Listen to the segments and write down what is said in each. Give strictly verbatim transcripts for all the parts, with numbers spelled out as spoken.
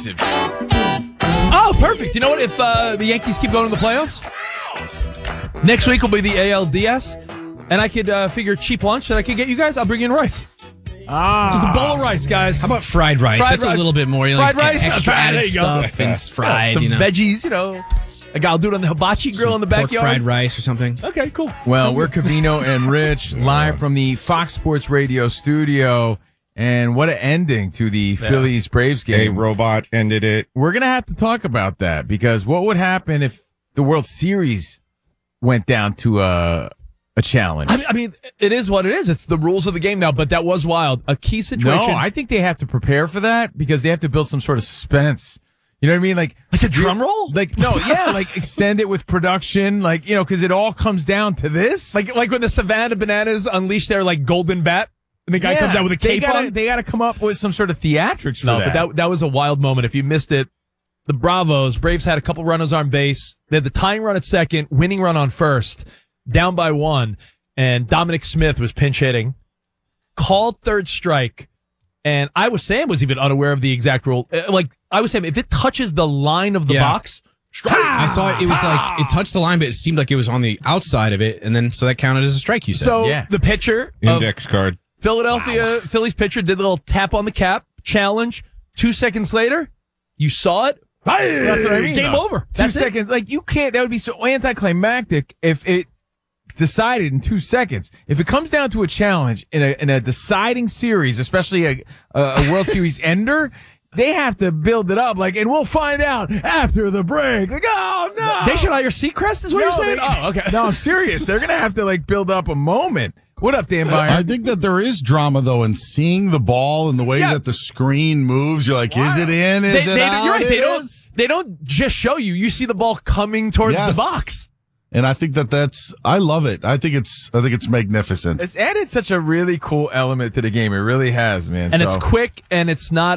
exclusive. Oh, perfect. You know what? If uh, the Yankees keep going to the playoffs, next week will be the A L D S, and I could uh, figure cheap lunch that I could get you guys. I'll bring in rice. Ah. Just a bowl of rice, guys. How about fried rice? Fried That's ri- a little bit more. You know, fried like rice? extra Ah, added there you go. stuff and it's fried. Some you know, veggies, you know. Like I'll do it on the hibachi grill Some in the pork backyard. fried rice or something. Okay, cool. Well, Sounds we're good. Covino and Rich live from the Fox Sports Radio studio. And what an ending to the Yeah. Phillies Braves A game. robot ended it. We're going to have to talk about that because what would happen if the World Series went down to a, a challenge? I mean, I mean, it is what it is. It's the rules of the game now, but that was wild. A key situation. No, I think they have to prepare for that because they have to build some sort of suspense. You know what I mean? Like, like a drum roll? like, no, yeah, like extend it with production, like, you know, because it all comes down to this. Like like when the Savannah Bananas unleash their like golden bat and the guy Yeah, comes out with a they cape gotta, on. They got to come up with some sort of theatrics for No, that. but that that was a wild moment. If you missed it, the Bravos, Braves had a couple runners on base. They had the tying run at second, winning run on first, down by one, and Dominic Smith was pinch hitting, called third strike, and I was Sam was even unaware of the exact rule. Uh, Like I was saying, if it touches the line of the Yeah. box, strike. I saw it. It was like it touched the line, but it seemed like it was on the outside of it, and then so that counted as a strike. You said. So Yeah. the pitcher of Index card. Philadelphia Phillies pitcher did a little tap on the cap challenge. Two seconds later, you saw it. That's what I mean. Game though. over. Two That's it. seconds. Like, you can't, that would be so anticlimactic if it decided in two seconds. If it comes down to a challenge in a, in a deciding series, especially a, a World Series ender, they have to build it up. Like, and we'll find out after the break. Like, oh, no. They should hire Seacrest, is what No, you're saying? they- Oh, okay. No, I'm serious. They're going to have to, like, build up a moment. What up, Dan Byer? I think that there is drama though in seeing the ball and the way Yeah. that the screen moves. You're like, is it in? Is They, it they, out? you're right. It They don't, is. they don't just show you. You see the ball coming towards Yes. the box. And I think that that's, I love it. I think it's, I think it's magnificent. It's added such a really cool element to the game. It really has, man. And So- it's quick, and it's not,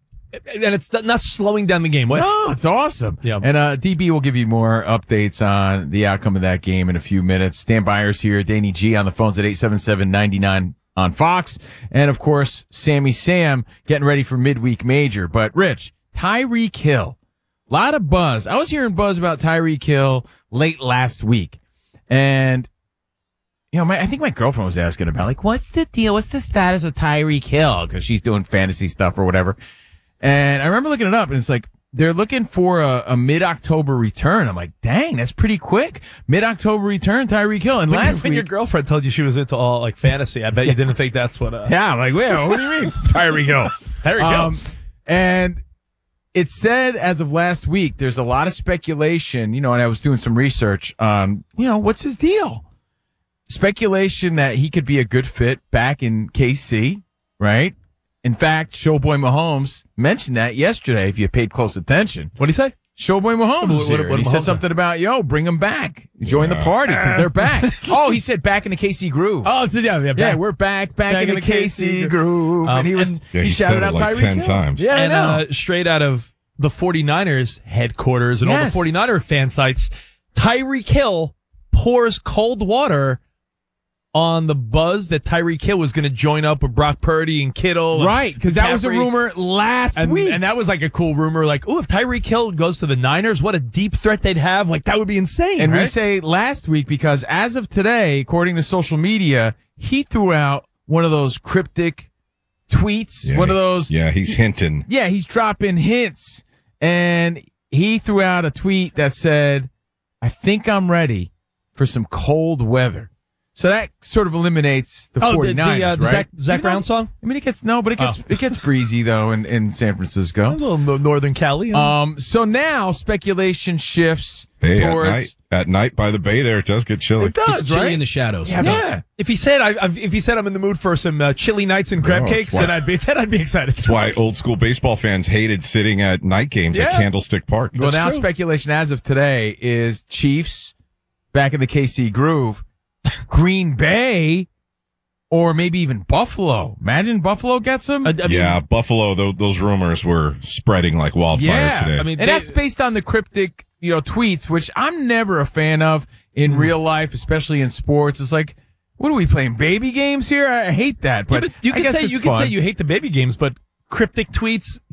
and it's not slowing down the game. What? No, it's awesome. Yeah. And uh, D B will give you more updates on the outcome of that game in a few minutes. Dan Byers here, Danny G on the phones at eight seven seven, nine nine on Fox. And, of course, Sammy Sam getting ready for midweek major. But, Rich, Tyreek Hill, a lot of buzz. I was hearing buzz about Tyreek Hill late last week. And, you know, my, I think my girlfriend was asking about, like, what's the deal? What's the status of Tyreek Hill? Because she's doing fantasy stuff or whatever. And I remember looking it up, and it's like they're looking for a, a mid-October return. I'm like, dang, that's pretty quick. Mid-October return, Tyreek Hill. And When, last when week, your girlfriend told you she was into all like fantasy, I bet you didn't think that's what. Uh, yeah, I'm like, wait, what do you mean, Tyreek Hill? There you Um, go. and it said as of last week, there's a lot of speculation, you know, and I was doing some research on, you know, what's his deal? Speculation that he could be a good fit back in K C, right? In fact, Showboy Mahomes mentioned that yesterday, if you paid close attention. What do you say? Showboy Mahomes What- was what- here, what and he did said Mahomes something about, yo, bring them back. Join the party, because they're back. Oh, he said back in the K C groove. Oh, it's, yeah, yeah, yeah, back. we're back, back, in, the K C groove. Um, and he was, and- Yeah, he, he shouted said it out like Tyreek ten Hill. times. Yeah, and I know. uh, straight out of the 49ers headquarters and Yes. all the 49er fan sites, Tyreek Hill pours cold water on the buzz that Tyreek Hill was going to join up with Brock Purdy and Kittle. and Right, because that was a McCaffrey. rumor last And, week. and that was like a cool rumor. Like, oh, if Tyreek Hill goes to the Niners, what a deep threat they'd have. Like, that would be insane. And right? we say last week because as of today, according to social media, he threw out one of those cryptic tweets, Yeah, one of those. Yeah, he's hinting. Yeah, he's dropping hints. And he threw out a tweet that said, I think I'm ready for some cold weather. So that sort of eliminates the oh, 49ers, the, the, uh, the right? Zach, Zach Even though- Brown song? I mean, it gets, no, but it gets, Oh. it gets breezy though in, in San A Francisco. little no- Northern Cali. you know? Um, so now speculation shifts Hey, at towards, night, at night by the bay there, it does get chilly. it does, It's chilly right? in the shadows. Yeah, It does. yeah. if he said, I, I've, if he said I'm in the mood for some uh, chili nights and crab Oh, cakes, that's why- then I'd be, then I'd be excited. That's why old school baseball fans hated sitting at night games at Yeah. Candlestick Park. Well, now true. speculation as of today is Chiefs back in the K C groove, Green Bay, or maybe even Buffalo. Imagine Buffalo gets them. I, I mean, yeah, Buffalo, those, those rumors were spreading like wildfire yeah, today. I mean, and they- that's based on the cryptic, you know, tweets, which I'm never a fan of in real life, especially in sports. It's like, what are we playing, baby games here? I hate that. Yeah, But, but you I can guess say it's you can fun. say you hate the baby games, but cryptic tweets